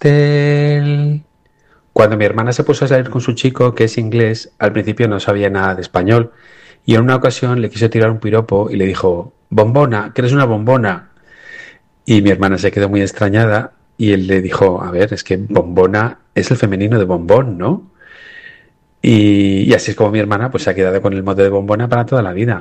pastel. Cuando mi hermana se puso a salir con su chico, que es inglés, al principio no sabía nada de español. Y en una ocasión le quiso tirar un piropo y le dijo, bombona, que eres una bombona. Y mi hermana se quedó muy extrañada y él le dijo, a ver, es que bombona es el femenino de bombón, ¿no? Y así es como mi hermana pues se ha quedado con el mote de bombona para toda la vida.